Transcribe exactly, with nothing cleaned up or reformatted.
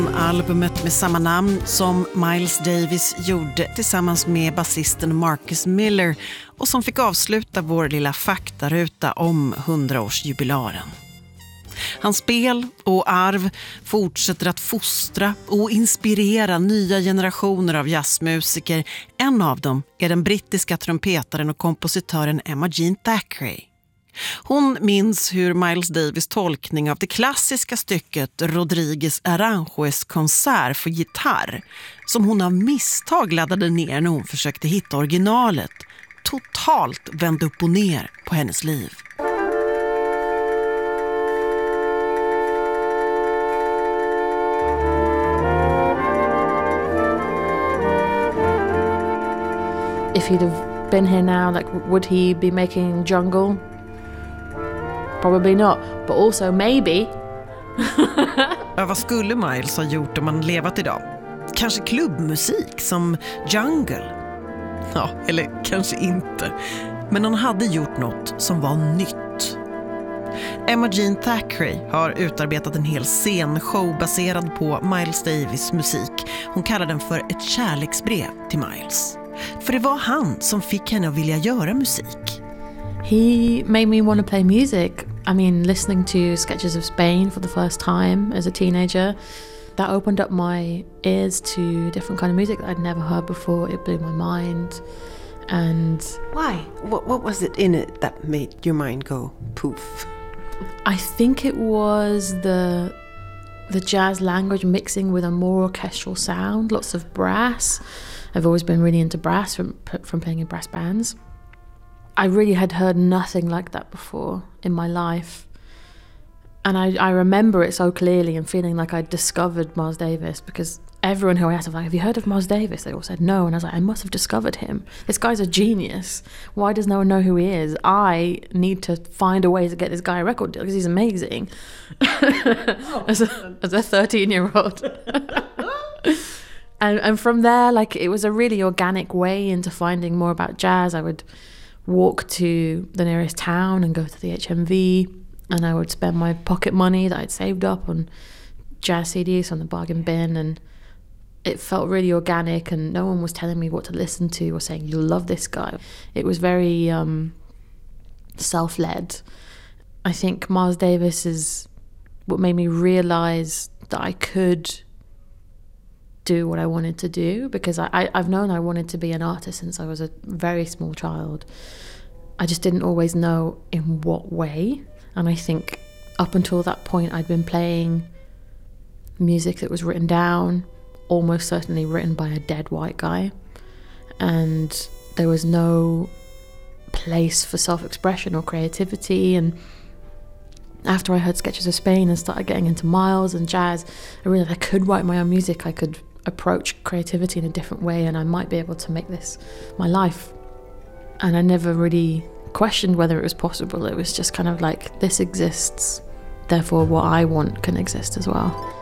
Albumet med samma namn som Miles Davis gjorde tillsammans med basisten Marcus Miller och som fick avsluta vår lilla faktaruta om hundraårsjubilaren. Hans spel och arv fortsätter att fostra och inspirera nya generationer av jazzmusiker. En av dem är den brittiska trumpetaren och kompositören Emma Jean Thackeray. Hon minns hur Miles Davis tolkning av det klassiska stycket Rodriguez Aranjuez konsert för gitarr, som hon av misstag laddade ner när hon försökte hitta originalet, totalt vände upp och ner på hennes liv. If he'd have been here now, like, would he be making Jungle? Probably not, but also maybe. Ja, vad skulle Miles ha gjort om han levat idag? Kanske klubbmusik som Jungle? Ja, eller kanske inte. Men han hade gjort något som var nytt. Emma Jean Thackeray har utarbetat en hel scenshow baserad på Miles Davis musik. Hon kallar den för ett kärleksbrev till Miles. För det var han som fick henne att vilja göra musik. He made me want to play music. I mean, listening to Sketches of Spain for the first time as a teenager, that opened up my ears to different kind of music that I'd never heard before. It blew my mind. And why? What, what was it in it that made your mind go poof? I think it was the the jazz language mixing with a more orchestral sound, lots of brass. I've always been really into brass from from playing in brass bands. I really had heard nothing like that before in my life. And I, I remember it so clearly and feeling like I'd discovered Miles Davis, because everyone who I asked, I was like, have you heard of Miles Davis? They all said no. And I was like, I must have discovered him. This guy's a genius. Why does no one know who he is? I need to find a way to get this guy a record deal because he's amazing. as, a, as a thirteen-year-old. and, and from there, like, it was a really organic way into finding more about jazz. I would walk to the nearest town and go to the H M V, and I would spend my pocket money that I'd saved up on jazz C Ds on the bargain bin, and it felt really organic, and no one was telling me what to listen to or saying, you'll love this guy. It was very um, self-led. I think Miles Davis is what made me realise that I could do what I wanted to do, because I, I, I've known I wanted to be an artist since I was a very small child. I just didn't always know in what way. And I think up until that point I'd been playing music that was written down, almost certainly written by a dead white guy. And there was no place for self-expression or creativity. And after I heard Sketches of Spain and started getting into Miles and jazz, I realized I could write my own music. I could approach creativity in a different way, and I might be able to make this my life. And I never really questioned whether it was possible. It was just kind of like, this exists, therefore what I want can exist as well.